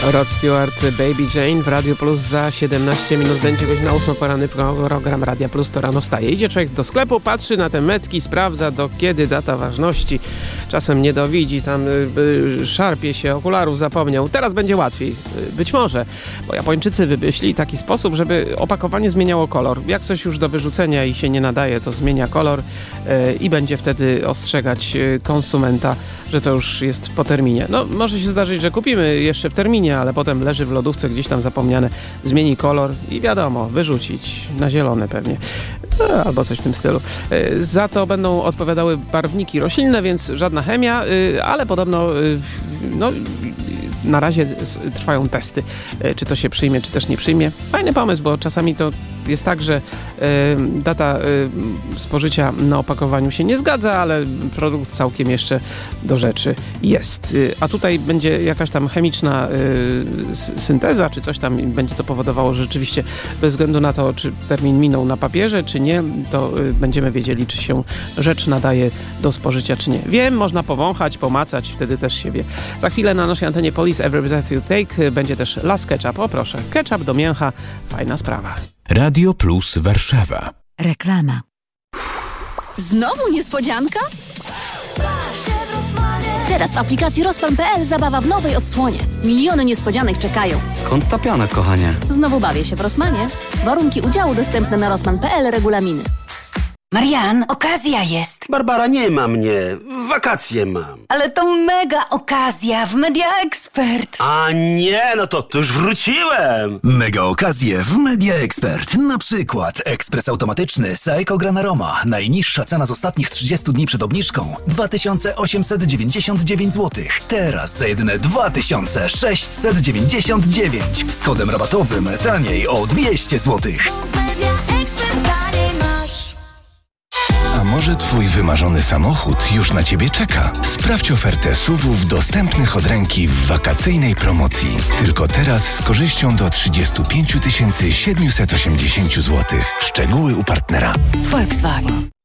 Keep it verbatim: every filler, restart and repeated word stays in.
Rod Stewart, Baby Jane w Radio Plus za siedemnaście minut. Będzie godzina ósma, poranny program Radia Plus, to rano wstaje. Idzie człowiek do sklepu, patrzy na te metki, sprawdza do kiedy data ważności. Czasem nie dowidzi, tam y, y, szarpie się, okularów zapomniał. Teraz będzie łatwiej. Y, być może, bo Japończycy wymyślili taki sposób, żeby opakowanie zmieniało kolor. Jak coś już do wyrzucenia i się nie nadaje, to zmienia kolor y, i będzie wtedy ostrzegać y, konsumenta, że to już jest po terminie. No, może się zdarzyć, że kupimy jeszcze w terminie, ale potem leży w lodówce gdzieś tam zapomniane, zmieni kolor i wiadomo, wyrzucić na zielone pewnie. No, albo coś w tym stylu. Za to będą odpowiadały barwniki roślinne, więc żadna chemia, ale podobno no, na razie trwają testy, czy to się przyjmie, czy też nie przyjmie. Fajny pomysł, bo czasami to jest tak, że data spożycia na opakowaniu się nie zgadza, ale produkt całkiem jeszcze do rzeczy jest. A tutaj będzie jakaś tam chemiczna synteza, czy coś tam będzie to powodowało, że rzeczywiście bez względu na to, czy termin minął na papierze, czy nie, to będziemy wiedzieli, czy się rzecz nadaje do spożycia, czy nie. Wiem, można powąchać, pomacać, wtedy też się wie. Za chwilę na naszej antenie Police Every Breath You Take będzie też Las Ketchup. O proszę, ketchup do mięcha, fajna sprawa. Radio Plus Warszawa. Reklama. Znowu niespodzianka? Teraz w aplikacji Rozpan kropka pe el zabawa w nowej odsłonie. Miliony niespodzianek czekają. Skąd ta piana, kochanie? Znowu bawię się w Rosmanie. Warunki udziału dostępne na rozpan kropka pe el, regulaminy. Marian, okazja jest. Barbara, nie ma mnie. Wakacje mam. Ale to mega okazja w Media Expert. A nie, no to, to już wróciłem. Mega okazje w Media Expert. Na przykład ekspres automatyczny Saeco Gran Aroma. Najniższa cena z ostatnich trzydziestu dni przed obniżką dwa tysiące osiemset dziewięćdziesiąt dziewięć złotych. Teraz za jedyne dwa tysiące sześćset dziewięćdziesiąt dziewięć. Z kodem rabatowym taniej o dwieście złotych. A może twój wymarzony samochód już na ciebie czeka? Sprawdź ofertę S U V-ów dostępnych od ręki w wakacyjnej promocji. Tylko teraz z korzyścią do trzydzieści pięć tysięcy siedemset osiemdziesiąt złotych. Szczegóły u partnera. Volkswagen.